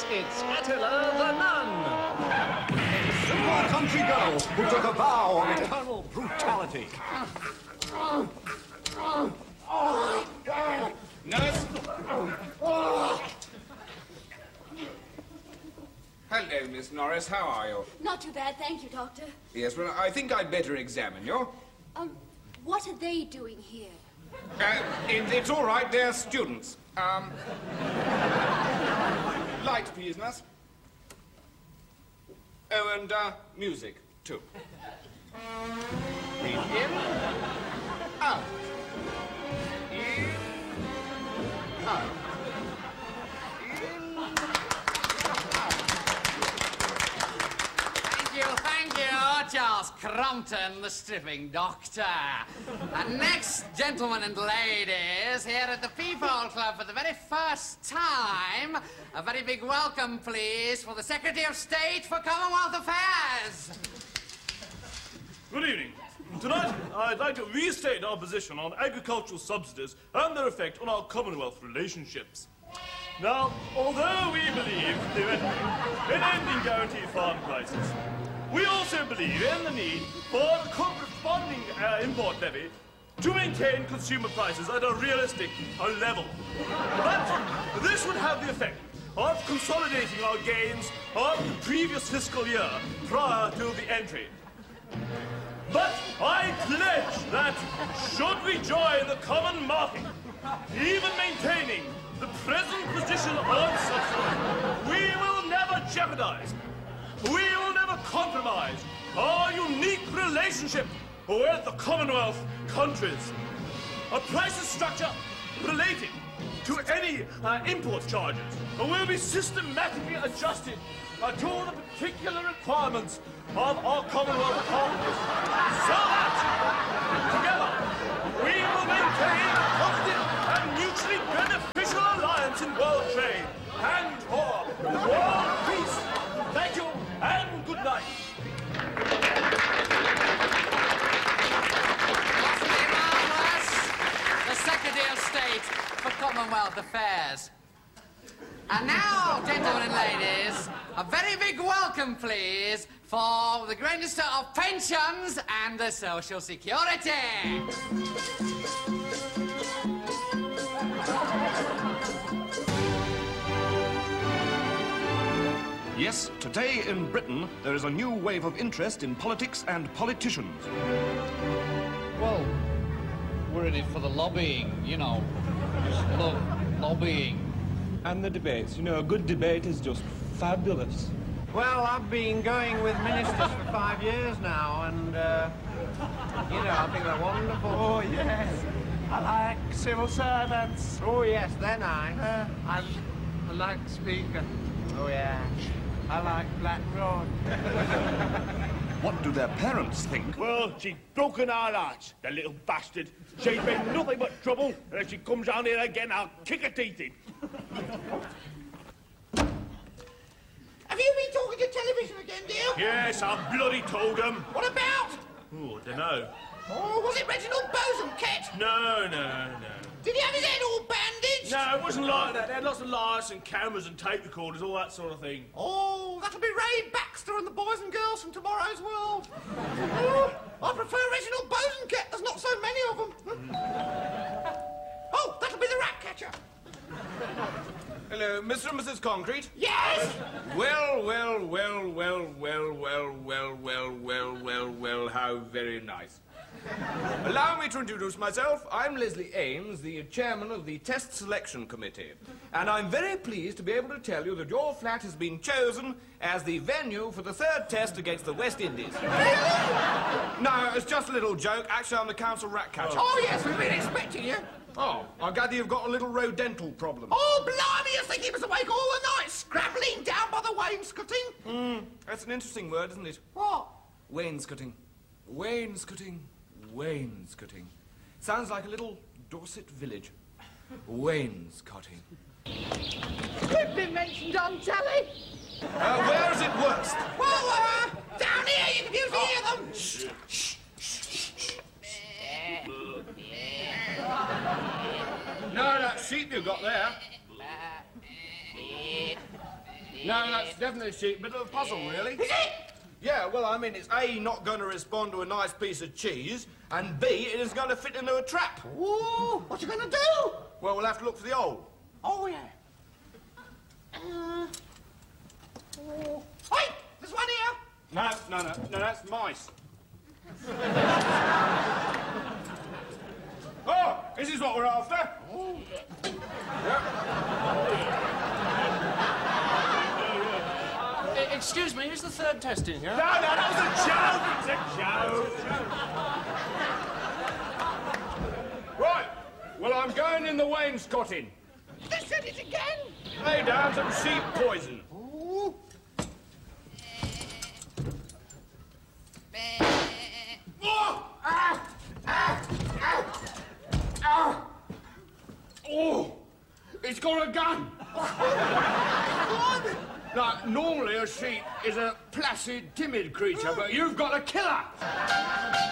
it's Attila the Nun. The poor country girl who took a vow of eternal brutality. Nurse? Hello, Miss Norris. How are you? Not too bad, thank you, Doctor. Yes, well, I think I'd better examine you. What are they doing here? It's all right. They're students. Light, please, nurse. Oh, and music, too. Breathe in. Out. In. Out. In. Out. Thank you, Charles Crompton, the stripping doctor. And next, gentlemen and ladies, here at the Peephole Club for the very first time, a very big welcome, please, for the Secretary of State for Commonwealth Affairs. Good evening. Tonight, I'd like to restate our position on agricultural subsidies and their effect on our Commonwealth relationships. Now, although we believe in ending guaranteed farm prices, we also believe in the need for a corresponding import levy to maintain consumer prices at a realistic level. But this would have the effect of consolidating our gains of the previous fiscal year prior to the entry. But I pledge that should we join the common market, even maintaining the present position on subsidy, we will never jeopardize, we will never compromise our unique relationship with the Commonwealth countries. A pricing structure relating to any import charges will be systematically adjusted to the particular requirements of our Commonwealth partners, so that together we will maintain a positive and mutually beneficial alliance in world trade and for world peace. Thank you and good night. The Secretary of State for Commonwealth Affairs. And now, gentlemen and ladies, a very big welcome, please, for the Minister of Pensions and the Social Security. Yes, today in Britain, there is a new wave of interest in politics and politicians. Well, we're in it for the lobbying, you know. Just love lobbying. And the debates. You know, a good debate is just fabulous. Well, I've been going with ministers for 5 years now, and, you know, I think they're wonderful. Oh, yes. I like civil servants. Oh, yes, they're nice. I like Speaker. Oh, yeah. I like Black Rod. What do their parents think? Well, she's broken our hearts, the little bastard. She's been nothing but trouble, and if she comes down here again, I'll kick her teeth in. Have you been talking to television again, dear? Yes, I bloody told him. What about? Oh, I don't know. Oh, was it Reginald Bosanquet? No. Did he have his head all bandaged? No, it wasn't like that. They had lots of lights and cameras and tape recorders, all that sort of thing. Oh, that'll be Ray Baxter and the boys and girls from tomorrow's world. Oh, I prefer Reginald Bosanquet. There's not so many of them. Oh, that'll be the rat catcher. Hello, Mr. and Mrs. Concrete? Yes! Well, how very nice. Allow me to introduce myself. I'm Leslie Ames, the chairman of the Test Selection Committee. And I'm very pleased to be able to tell you that your flat has been chosen as the venue for the third test against the West Indies. No, it's just a little joke. Actually, I'm the council rat catcher. Oh, yes, we've been expecting you. Oh, I gather you've got a little rodental problem. Oh, blimey, you think he was awake all the night, scrabbling down by the wainscoting? That's an interesting word, isn't it? What? Wainscoting. Wainscoting. Wainscoting. Sounds like a little Dorset village. Wainscoting. We've been mentioned on telly. Where is it worst? Well, down here, you can usually hear them. Shh. No, that sheep you got there. No, that's definitely a sheep. Bit of a puzzle, really. Is it? Yeah, well, I mean, it's A, not going to respond to a nice piece of cheese, and B, it is going to fit into a trap. Ooh, what you gonna do? Well, we'll have to look for the hole. Oh, yeah. Hey, there's one here. No, that's mice. Oh, this is what we're after. Oh. Excuse me, is the third test in here? No, that was a joke. It's a joke. Right. Well, I'm going in the wainscoting. They said it again. Lay down some sheep poison. Ooh. Oh, it's got a gun. Now, normally a sheep is a placid, timid creature, but you've got a killer.